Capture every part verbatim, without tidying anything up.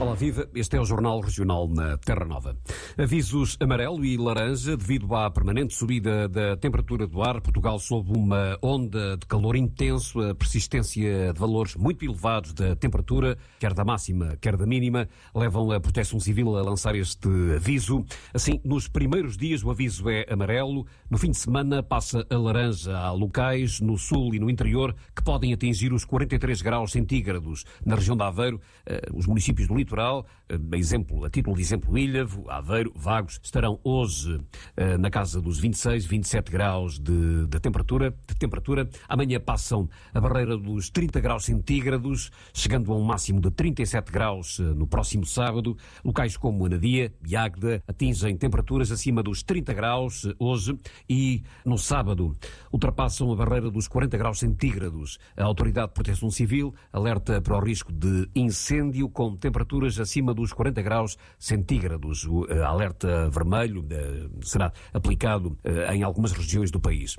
Olá, viva. Este é o Jornal Regional na Terra Nova. Avisos amarelo e laranja devido à permanente subida da temperatura do ar. Portugal sob uma onda de calor intenso, a persistência de valores muito elevados da temperatura, quer da máxima, quer da mínima, levam a Proteção Civil a lançar este aviso. Assim, nos primeiros dias o aviso é amarelo, no fim de semana passa a laranja. Há locais no sul e no interior que podem atingir os quarenta e três graus centígrados. Na região de Aveiro, os municípios do litoral, a, exemplo, a título de exemplo, Ilhavo, Aveiro, Vagos, estarão hoje uh, na casa dos vinte e seis, vinte e sete graus de, de, temperatura, de temperatura. Amanhã passam a barreira dos trinta graus centígrados, chegando a um máximo de trinta e sete graus uh, no próximo sábado. Locais como Anadia e Águeda atingem temperaturas acima dos trinta graus uh, hoje e no sábado ultrapassam a barreira dos quarenta graus centígrados. A Autoridade de Proteção Civil alerta para o risco de incêndio com temperaturas acima dos quarenta graus centígrados. O uh, alerta vermelho uh, será aplicado uh, em algumas regiões do país.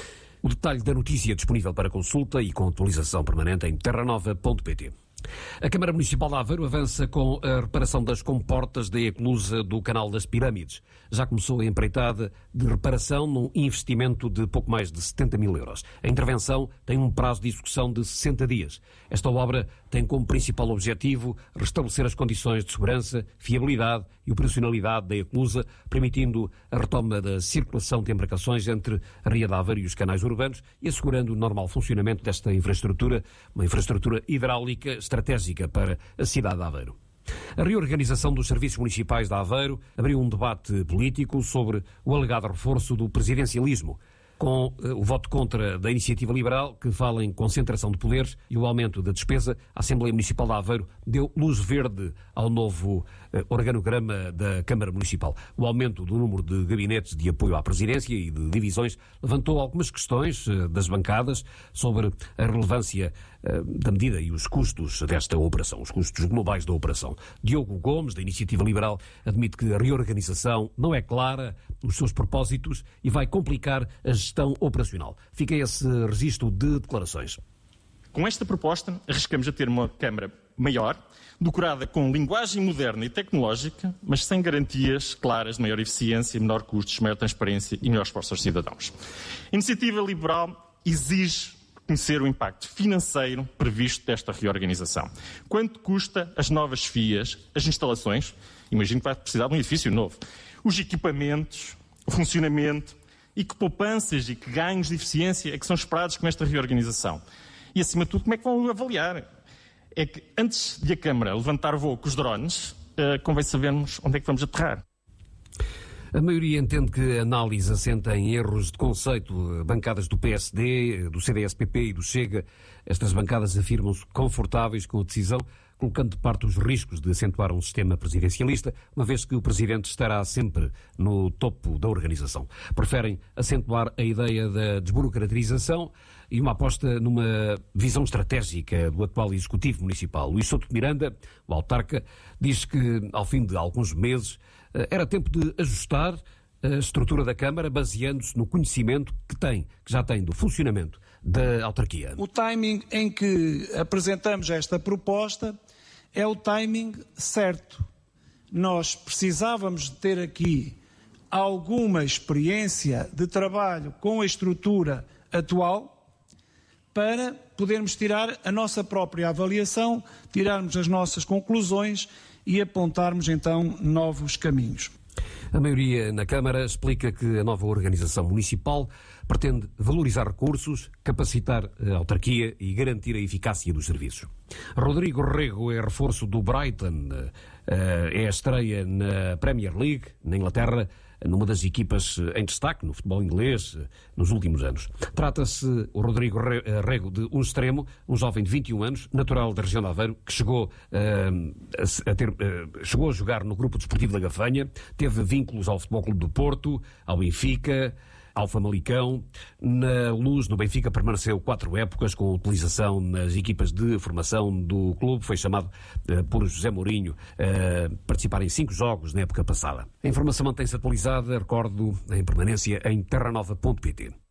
O detalhe da notícia é disponível para consulta e com atualização permanente em terra nova ponto pt. A Câmara Municipal de Aveiro avança com a reparação das comportas da eclusa do Canal das Pirâmides. Já começou a empreitada de reparação num investimento de pouco mais de setenta mil euros. A intervenção tem um prazo de execução de sessenta dias. Esta obra tem como principal objetivo restabelecer as condições de segurança, fiabilidade e operacionalidade da eclusa, permitindo a retoma da circulação de embarcações entre a Ria de Aveiro e os canais urbanos e assegurando o normal funcionamento desta infraestrutura, uma infraestrutura hidráulica estratégica para a cidade de Aveiro. A reorganização dos serviços municipais de Aveiro abriu um debate político sobre o alegado reforço do presidencialismo, com uh, o voto contra da Iniciativa Liberal, que fala em concentração de poderes e o aumento da despesa. A Assembleia Municipal de Aveiro deu luz verde ao novo uh, organograma da Câmara Municipal. O aumento do número de gabinetes de apoio à presidência e de divisões levantou algumas questões uh, das bancadas sobre a relevância uh, da medida e os custos desta operação, os custos globais da operação. Diogo Gomes, da Iniciativa Liberal, admite que a reorganização não é clara nos seus propósitos e vai complicar a gestão operacional. Fica esse registro de declarações. Com esta proposta, arriscamos a ter uma Câmara maior, decorada com linguagem moderna e tecnológica, mas sem garantias claras de maior eficiência, menor custos, maior transparência e melhor esforço aos cidadãos. A Iniciativa Liberal exige conhecer o impacto financeiro previsto desta reorganização. Quanto custa as novas F I As, as instalações, imagino que vai precisar de um edifício novo, os equipamentos, o funcionamento, e que poupanças e que ganhos de eficiência é que são esperados com esta reorganização. E, acima de tudo, como é que vão avaliar? É que, antes de a Câmara levantar voo com os drones, uh, convém sabermos onde é que vamos aterrar. A maioria entende que a análise assenta em erros de conceito. Bancadas do P S D, do C D S P P e do Chega, estas bancadas afirmam-se confortáveis com a decisão, colocando de parte os riscos de acentuar um sistema presidencialista, uma vez que o Presidente estará sempre no topo da organização. Preferem acentuar a ideia da desburocratização e uma aposta numa visão estratégica do atual Executivo Municipal. Luís Souto de Miranda, o autarca, diz que, ao fim de alguns meses, era tempo de ajustar a estrutura da Câmara, baseando-se no conhecimento que tem, que já tem do funcionamento da autarquia. O timing em que apresentamos esta proposta é o timing certo. Nós precisávamos de ter aqui alguma experiência de trabalho com a estrutura atual para podermos tirar a nossa própria avaliação, tirarmos as nossas conclusões e apontarmos então novos caminhos. A maioria na Câmara explica que a nova organização municipal pretende valorizar recursos, capacitar a autarquia e garantir a eficácia dos serviços. Rodrigo Rego é reforço do Brighton, é a estreia na Premier League, na Inglaterra, numa das equipas em destaque no futebol inglês nos últimos anos. Trata-se, o Rodrigo Rego, de um extremo, um jovem de vinte e um anos, natural da região de Aveiro, que chegou, uh, a, a ter, uh, chegou a jogar no grupo desportivo da Gafanha, teve vínculos ao Futebol Clube do Porto, ao Benfica, ao Famalicão. Na Luz, no Benfica, permaneceu quatro épocas com utilização nas equipas de formação do clube. Foi chamado uh, por José Mourinho a uh, participar em cinco jogos na época passada. A informação mantém-se atualizada, recordo, em permanência em terra nova ponto pt.